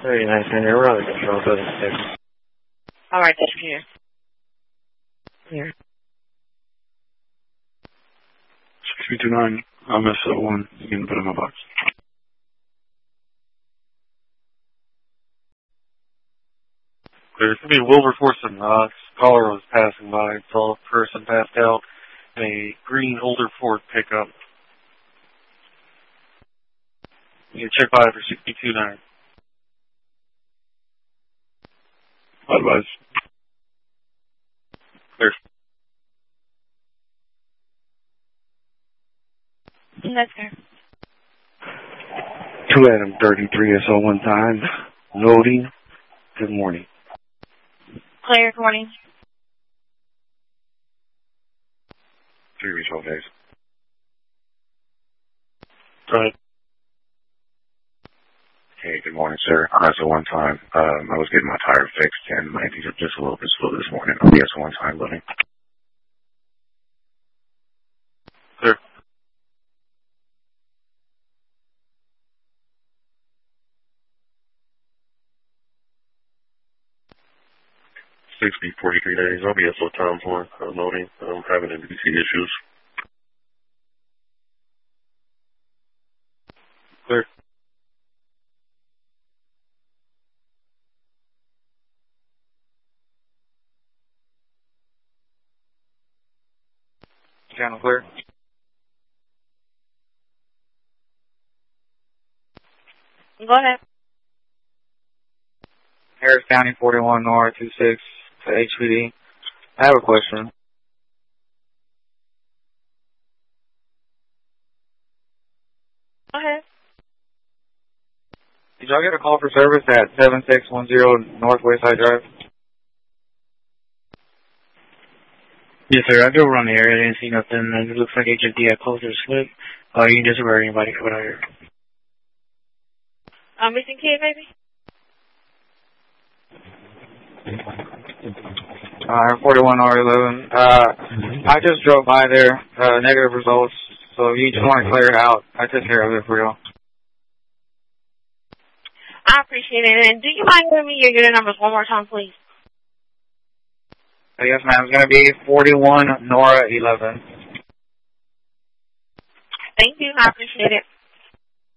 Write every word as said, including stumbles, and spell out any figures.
Very nice, man. We're on the control building six. All right, that's here. Here. six three two nine, I'm S O one. You can put in my box. There's going to be Wilberforce and uh, caller was passing by. Saw a person passed out in a green older Ford pickup. You can check by for sixty-two nine. Otherwise, there's. That's fair. two Adam thirty-three S O one time. Loading. Good morning. Clear, good morning. Three regional days. Go ahead. Hey, good morning, sir. I'm S O one time. Um, I was getting my tire fixed and my engines are just a little bit slow this morning. I'll be S O one time loading. Sir. sixty, forty-three days. I'll be S O time for uh, loading. I'm having N B C issues. Clear. Channel clear. Go ahead. Harris County forty-one North two six to H P D. I have a question. Go ahead. Did y'all get a call for service at seven six one zero Northwest High Drive? Yes, sir. I drove around the area. I didn't see nothing. It looks like H F D had closed their slip. Uh, you can just alert anybody for what I heard. Um, missing kid, maybe? Uh, forty-one R eleven. Uh, I just drove by there. Uh, negative results. So if you just want to clear it out, I took care of it for y'all. I appreciate it. And do you mind giving me your unit numbers one more time, please? Uh, yes, ma'am. It's going to be forty-one Nora eleven. Thank you. I appreciate it.